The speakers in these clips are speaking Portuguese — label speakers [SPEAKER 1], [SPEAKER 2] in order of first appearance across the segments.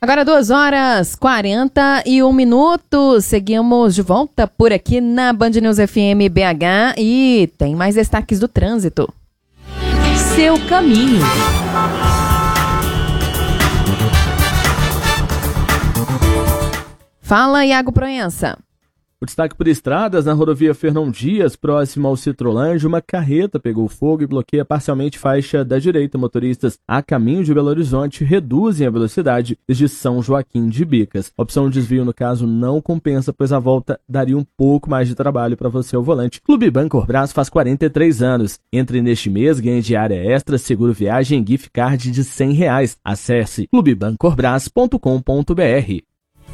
[SPEAKER 1] Agora 2h41. Seguimos de volta por aqui na Band News FM BH e tem mais destaques do trânsito.
[SPEAKER 2] Seu caminho.
[SPEAKER 1] Fala, Iago Proença.
[SPEAKER 3] O destaque por estradas, na rodovia Fernão Dias, próximo ao Citrolândia, uma carreta pegou fogo e bloqueia parcialmente faixa da direita. Motoristas a caminho de Belo Horizonte reduzem a velocidade desde São Joaquim de Bicas. A opção de desvio, no caso, não compensa, pois a volta daria um pouco mais de trabalho para você ao volante. Clube Bancorbras faz 43 anos. Entre neste mês, ganhe diária extra, seguro viagem e gift card de R$100. Acesse clubebancorbras.com.br.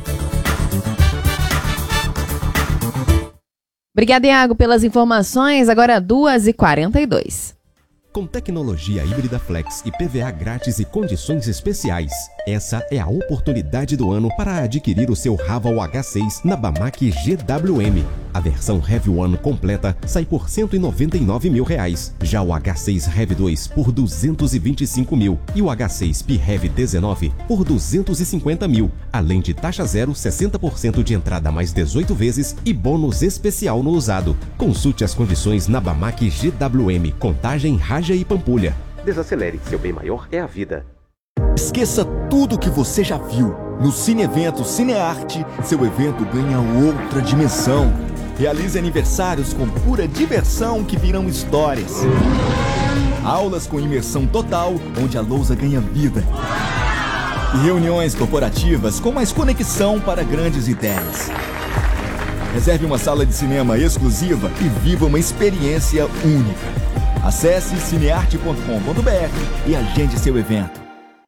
[SPEAKER 1] Obrigada, Iago, pelas informações. Agora 2h42.
[SPEAKER 4] Com tecnologia híbrida Flex e PVA grátis e condições especiais, essa é a oportunidade do ano para adquirir o seu Haval H6 na Bamac GWM. A versão Heavy One completa sai por R$199 mil. Já o H6 Heavy 2 por R$225 mil e o H6 P-Heavy 19 por R$250 mil. Além de taxa zero, 60% de entrada mais 18 vezes e bônus especial no usado. Consulte as condições na Bamac GWM, Contagem, Raja e Pampulha.
[SPEAKER 5] Desacelere, seu bem maior é a vida.
[SPEAKER 6] Esqueça tudo o que você já viu. No Cine Evento Cinearte, seu evento ganha outra dimensão. Realize aniversários com pura diversão que virão histórias. Aulas com imersão total, onde a lousa ganha vida. E reuniões corporativas com mais conexão para grandes ideias. Reserve uma sala de cinema exclusiva e viva uma experiência única. Acesse cinearte.com.br e agende seu evento.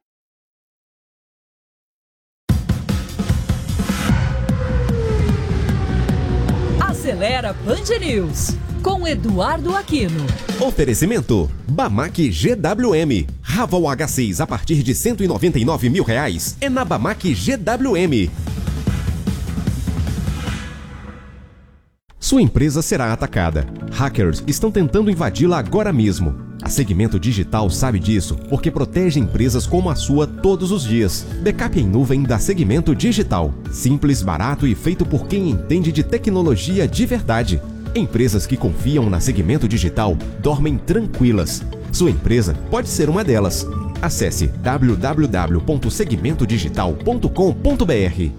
[SPEAKER 2] Acelera Band News, com Eduardo Aquino.
[SPEAKER 4] Oferecimento Bamac GWM. Haval H6 a partir de R$199 mil. É na Bamac GWM. Sua empresa será atacada. Hackers estão tentando invadi-la agora mesmo. A Segmento Digital sabe disso, porque protege empresas como a sua todos os dias. Backup em nuvem da Segmento Digital. Simples, barato e feito por quem entende de tecnologia de verdade. Empresas que confiam na Segmento Digital dormem tranquilas. Sua empresa pode ser uma delas. Acesse www.segmentodigital.com.br.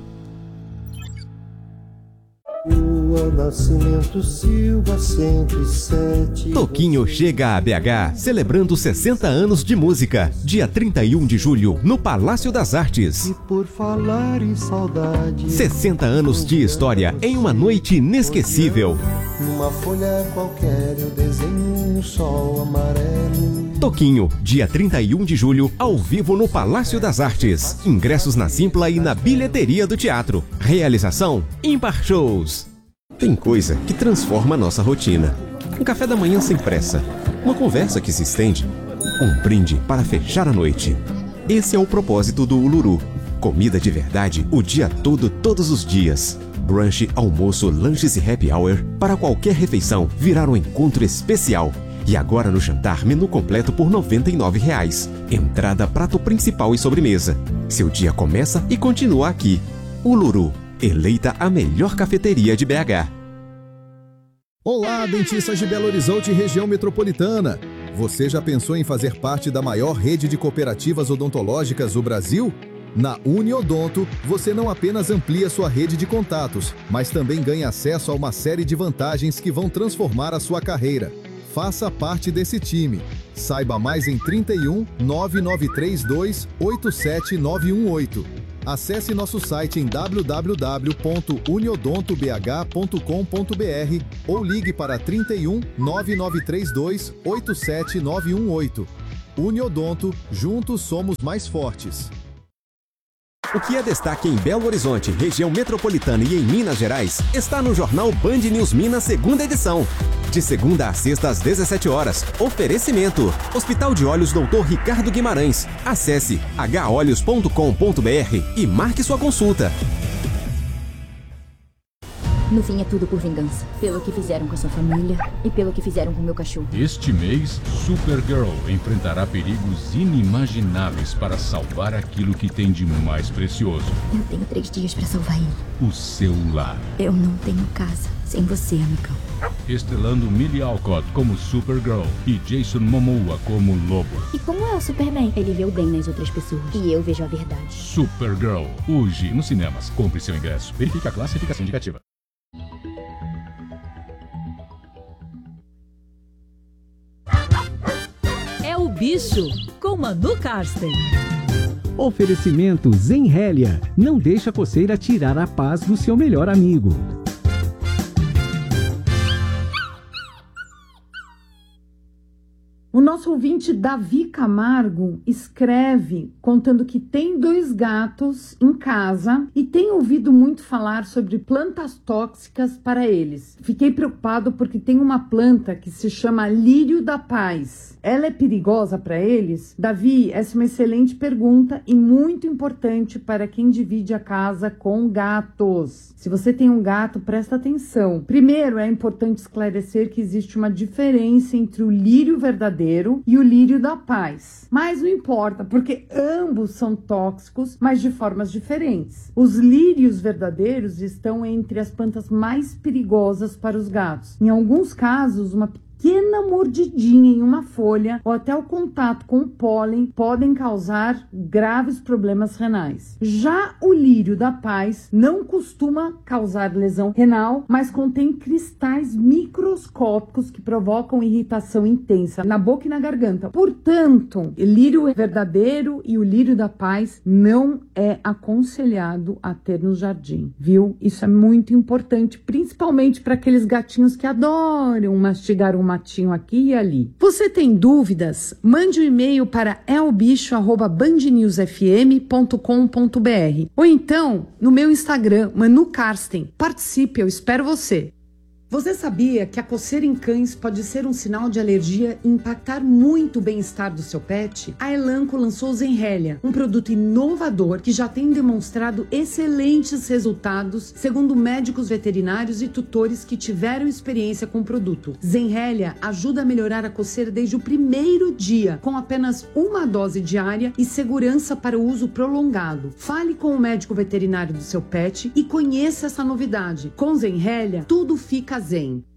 [SPEAKER 7] Rua Nascimento Silva 107.
[SPEAKER 4] Toquinho chega a BH, celebrando 60 anos de música. Dia 31 de julho, no Palácio das Artes.
[SPEAKER 7] E por falar em saudade,
[SPEAKER 4] 60 anos de história em uma noite inesquecível.
[SPEAKER 7] numa folha qualquer eu desenho um sol amarelo.
[SPEAKER 4] Toquinho, dia 31 de julho, ao vivo no Palácio das Artes. Ingressos na Simpla e na bilheteria do teatro. Realização Ímpar Shows. Tem coisa que transforma a nossa rotina. Um café da manhã sem pressa. Uma conversa que se estende. Um brinde para fechar a noite. Esse é o propósito do Uluru. Comida de verdade o dia todo, todos os dias. Brunch, almoço, lanches e happy hour. Para qualquer refeição, virar um encontro especial. E agora no jantar, menu completo por R$ 99. Entrada, prato principal e sobremesa. Seu dia começa e continua aqui. Uluru, eleita a melhor cafeteria de BH.
[SPEAKER 8] Olá, dentistas de Belo Horizonte e região metropolitana. Você já pensou em fazer parte da maior rede de cooperativas odontológicas do Brasil? Na Uniodonto, você não apenas amplia sua rede de contatos, mas também ganha acesso a uma série de vantagens que vão transformar a sua carreira. Faça parte desse time. Saiba mais em 31 9932 87918. Acesse nosso site em www.uniodontobh.com.br ou ligue para 31 9932 87918. Uniodonto, juntos somos mais fortes.
[SPEAKER 4] O que é destaque em Belo Horizonte, região metropolitana e em Minas Gerais, está no jornal Band News Minas, segunda edição. De segunda a sexta às 17 horas. Oferecimento: Hospital de Olhos Dr. Ricardo Guimarães. Acesse holhos.com.br e marque sua consulta.
[SPEAKER 9] No fim é tudo por vingança. Pelo que fizeram com a sua família e pelo que fizeram com o meu cachorro.
[SPEAKER 10] Este mês, Supergirl enfrentará perigos inimagináveis para salvar aquilo que tem de mais precioso.
[SPEAKER 9] Eu tenho 3 dias para salvar ele.
[SPEAKER 10] O seu lar.
[SPEAKER 9] Eu não tenho casa sem você, amigão.
[SPEAKER 10] Estrelando Millie Alcott como Supergirl e Jason Momoa como Lobo.
[SPEAKER 9] E como é o Superman? Ele vê o bem nas outras pessoas. E eu vejo a verdade.
[SPEAKER 10] Supergirl, hoje nos cinemas. Compre seu ingresso. Verifique a classificação indicativa.
[SPEAKER 2] É o Bicho, com Manu Karsten.
[SPEAKER 11] Oferecimento Zenrélia. Não deixa a coceira tirar a paz do seu melhor amigo.
[SPEAKER 12] O nosso ouvinte Davi Camargo escreve contando que tem 2 gatos em casa e tem ouvido muito falar sobre plantas tóxicas para eles. Fiquei preocupado porque tem uma planta que se chama lírio da paz. Ela é perigosa para eles? Davi, essa é uma excelente pergunta e muito importante para quem divide a casa com gatos. Se você tem um gato, presta atenção. Primeiro, é importante esclarecer que existe uma diferença entre o lírio verdadeiro e o lírio da paz. Mas não importa, porque ambos são tóxicos, mas de formas diferentes. Os lírios verdadeiros estão entre as plantas mais perigosas para os gatos. Em alguns casos, uma pequena mordidinha em uma folha ou até o contato com o pólen podem causar graves problemas renais. Já o lírio da paz não costuma causar lesão renal, mas contém cristais microscópicos que provocam irritação intensa na boca e na garganta. Portanto, o lírio verdadeiro e o lírio da paz não é aconselhado a ter no jardim, viu? Isso é muito importante, principalmente para aqueles gatinhos que adoram mastigar um matinho aqui e ali. Você tem dúvidas? Mande um e-mail para elbicho@bandnewsfm.com.br ou então no meu Instagram, Manu Karsten. Participe, eu espero você. Você sabia que a coceira em cães pode ser um sinal de alergia e impactar muito o bem-estar do seu pet? A Elanco lançou Zenrélia, um produto inovador que já tem demonstrado excelentes resultados, segundo médicos veterinários e tutores que tiveram experiência com o produto. Zenrélia ajuda a melhorar a coceira desde o primeiro dia, com apenas uma dose diária e segurança para o uso prolongado. Fale com o médico veterinário do seu pet e conheça essa novidade. Com Zenrélia, tudo fica zen.